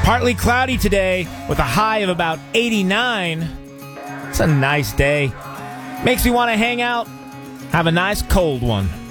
Partly cloudy today with a high of about 89. It's a nice day. Makes me want to hang out, have a nice cold one.